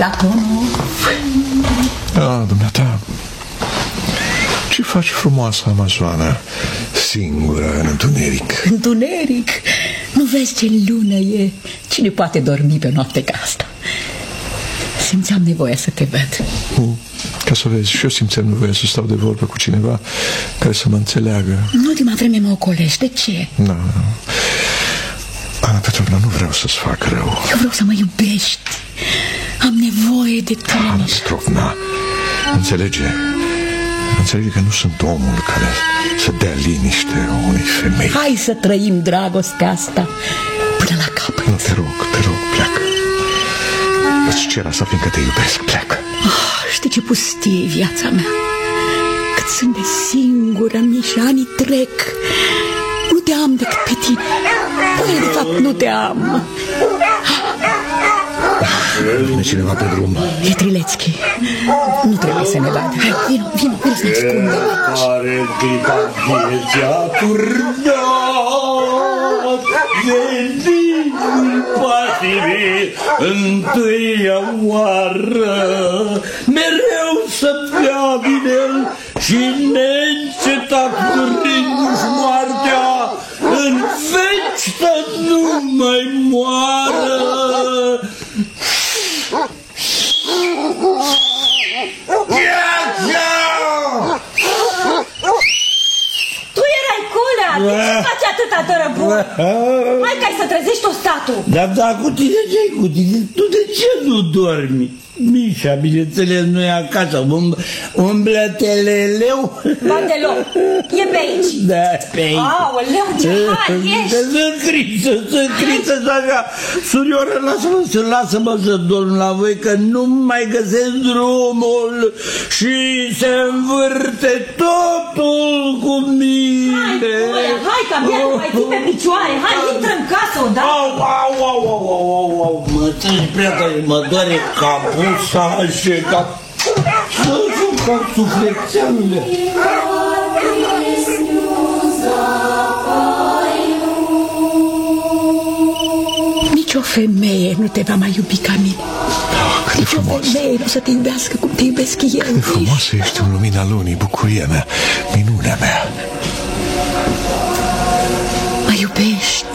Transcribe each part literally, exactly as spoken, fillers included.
Platonov. Ah, dumneata, ce faci frumoasă, Amazoană, singură în întuneric? Întuneric? Nu vezi ce lună e? Cine poate dormi pe noapte ca asta? Simțeam nevoia să te văd. Mm. Ca să vezi, și eu simțeam nevoia să stau de vorbă cu cineva care să mă înțeleagă. În ultima vreme mă ocolești, de ce? Nu, no, nu. Ana Petrovna, nu vreau să-ți fac rău. Eu vreau să mă iubești. Am nevoie de tine. Ana Petrovna, înțelege Înțelege că nu sunt omul care să dea liniște unei femei. Hai să trăim dragostea asta până la capăt. Nu, te rog, te rog, pleacă. Îți cer asta fiindcă te iubesc, pleacă. Oh, știi ce pustie e viața mea? Cât sunt de singură, Mișa, anii trec. Nu te am decât pe tine. Păi, de fapt, nu te am. Vine cineva pe drum. E Trilețchi. Nu trebuie să ne vadă. Hai, vino, vino, vino să ne ascundem. Care clipa vieții a turnat de dinul patimii întâia oară, mereu să bea din el și neîncetat curându-și moartea, în veci să nu mai moară. Tu erai Colea! De ce faci atâta tărăbun? Hai că ai să trezești ostatul! Dar da, cu tine ce-i cu tine? Tu de ce nu dormi? Mișa, bineînțeles, nu e acasă. Um, umblă teleleu. Ba deloc, e pe aici. Da, pe aici. Aoleu, ce hal ești! Sunt crisă, sunt crisă și așa. Surioară, lasă-mă, lasă-mă să dorm la voi, că nu mai găsesc drumul și se învârte totul cu mine. Hai, Colea, hai, că abia te mai ții pe picioare. Hai, intră în casă odată. Au, au, au, au, au, au, mă treci prea tare, mă doare capul. Să ca... Să jucăm sufleteanule. Nici o femeie nu te va mai iubi ca mine. Oh, cât de Nici o frumos. femeie nu o să te iubească cum te iubesc eu. Cât de frumoasă ești în lumina lunii, bucuria mea, minunea mea. Mă iubești.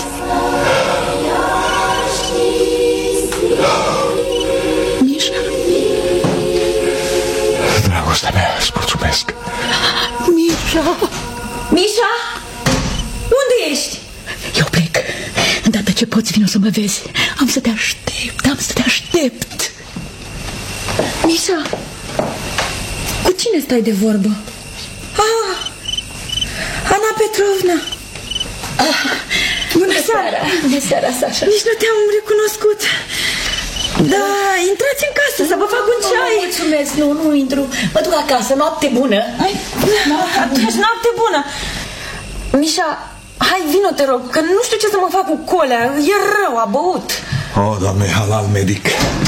Dragostea mea, îți mulțumesc. Mișa! Mișa? Unde ești? Eu plec. Îndată ce poți, vino să mă vezi. Am să te aștept, am să te aștept. Mișa, cu cine stai de vorbă? Ah, Ana Petrovna. Ah, bună seara. Bună seara, Sasha. Nici nu te-am recunoscut. Da, intrați în casă să vă fac un ceai. Nu, mulțumesc, nu, nu intru. Mă duc acasă, noapte bună. Hai, atunci noapte bună. Mișa, hai vino, te rog, că nu știu ce să mă fac cu Colea. E rău, a băut. Oh, Doamne, halal medic.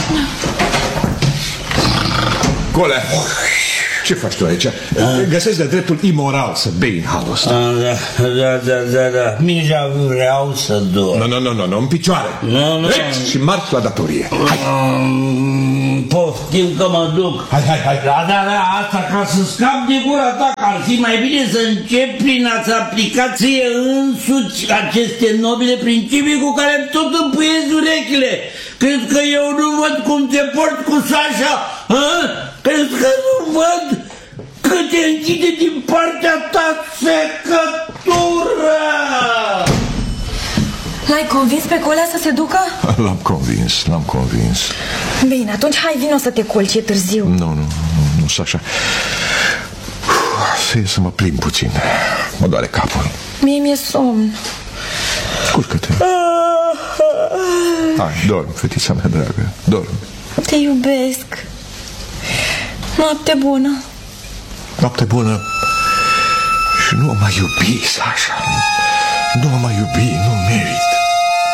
Colea, ce faci tu aici? Găsesc de dreptul imoral să bei în halul ăsta. Da, da, da, da, da. Mișa, vreau să dorm. Nu, nu, nu, nu, nu, în picioare. Nu, nu. Drept și marți la datorie. Hai. Um, poftim că mă duc. Hai, hai, hai. Da, da, da, asta ca să scap de gura ta, că ar fi mai bine să încep prin a-ți aplica ție însuți aceste nobile principii cu care tot împuiezi urechile. Crezi că eu nu văd cum te porți cu Sasha? Ha? Crezi că nu văd că te închide din partea ta secătură? L-ai convins pe Colea să se ducă? L-am convins, l-am convins. Bine, atunci hai vino să te culci, e târziu. Nu, nu, nu, nu, Sasha. Să ies să mă plimb puțin. Mă doare capul. Mie mi-e somn. Culcă-te. Hai, dorm, fetița mea dragă, dorm. Te iubesc. Noapte bună. Noapte bună. Și nu mă mai iubi, Sasha. Nu mă mai iubi, nu merit.